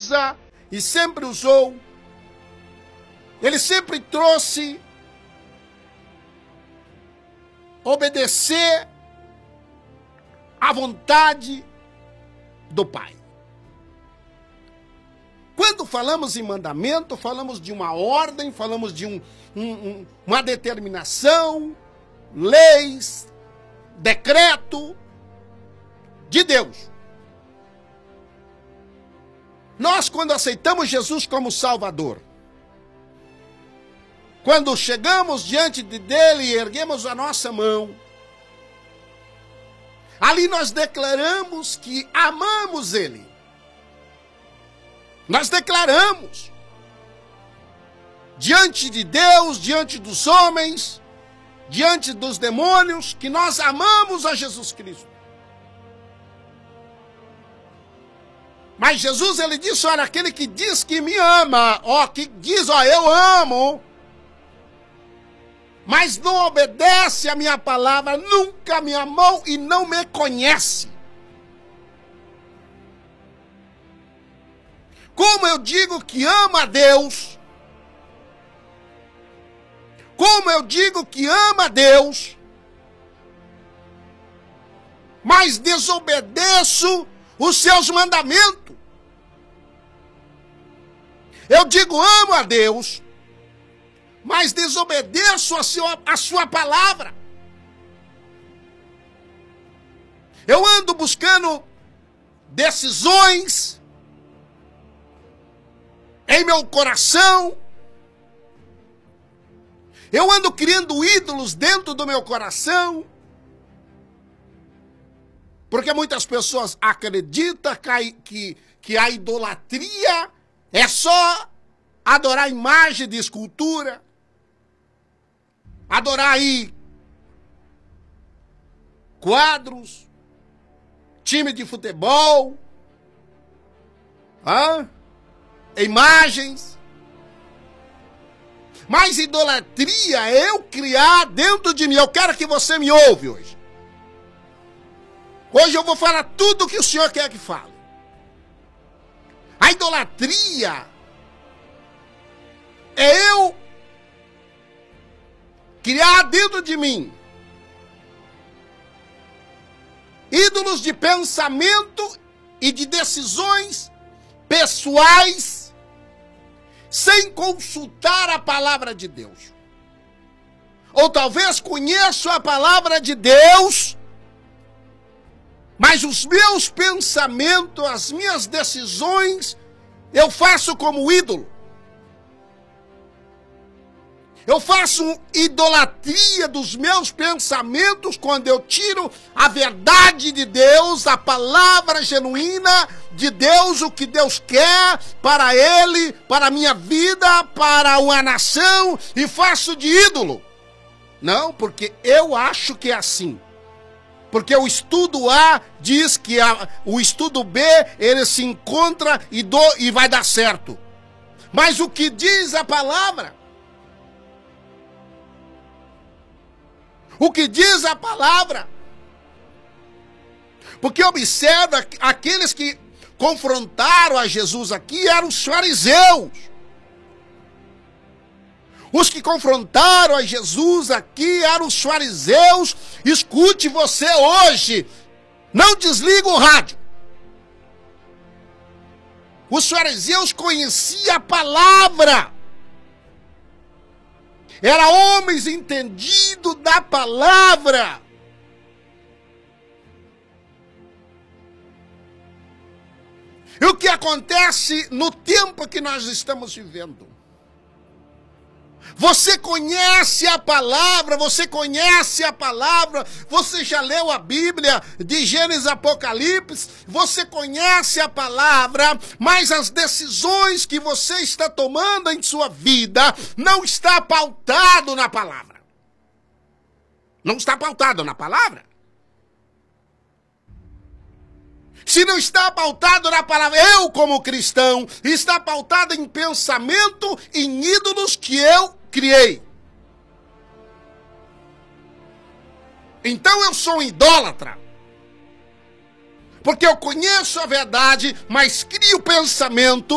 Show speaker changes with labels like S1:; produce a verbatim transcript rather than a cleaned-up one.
S1: usa e sempre usou. Ele sempre trouxe obedecer à vontade do Pai. Quando falamos em mandamento, falamos de uma ordem, falamos de um, um, um, uma determinação, leis, decreto de Deus. Nós, quando aceitamos Jesus como Salvador, quando chegamos diante de dele e erguemos a nossa mão, ali nós declaramos que amamos ele. Nós declaramos diante de Deus, diante dos homens, diante dos demônios, que nós amamos a Jesus Cristo. Mas Jesus, ele disse, olha, aquele que diz que me ama, ó, que diz, ó, eu amo, mas não obedece a minha palavra, nunca me amou e não me conhece. Como eu digo que amo a Deus, como eu digo que amo a Deus, mas desobedeço os seus mandamentos. Eu digo amo a Deus, mas desobedeço a sua, a sua palavra. Eu ando buscando decisões em meu coração. Eu ando criando ídolos dentro do meu coração. Porque muitas pessoas acreditam que, que, que a idolatria é só adorar imagem de escultura, adorar aí quadros, time de futebol, ah, imagens. Mas idolatria é eu criar dentro de mim. Eu quero que você me ouve hoje. Hoje eu vou falar tudo o que o Senhor quer que fale. A idolatria é eu criar dentro de mim ídolos de pensamento e de decisões pessoais sem consultar a palavra de Deus. Ou talvez conheço a palavra de Deus, mas os meus pensamentos, as minhas decisões, eu faço como ídolo. Eu faço idolatria dos meus pensamentos quando eu tiro a verdade de Deus, a palavra genuína de Deus, o que Deus quer para Ele, para a minha vida, para uma nação, e faço de ídolo. Não, porque eu acho que é assim. Porque o estudo A diz que a, o estudo B, ele se encontra e, do, e vai dar certo. Mas o que diz a palavra? O que diz a palavra? Porque observa, aqueles que confrontaram a Jesus aqui eram os fariseus. Os que confrontaram a Jesus aqui eram os fariseus. Escute você hoje, não desliga o rádio. Os fariseus conheciam a palavra. Eram homens entendidos da palavra. E o que acontece no tempo que nós estamos vivendo? Você conhece a palavra, você conhece a palavra, você já leu a Bíblia de Gênesis a Apocalipse, você conhece a palavra, mas as decisões que você está tomando em sua vida não está pautado na palavra. Não está pautado na palavra. Se não está pautado na palavra, eu como cristão, está pautado em pensamento, em ídolos que eu criei. Então eu sou um idólatra. Porque eu conheço a verdade, mas crio pensamento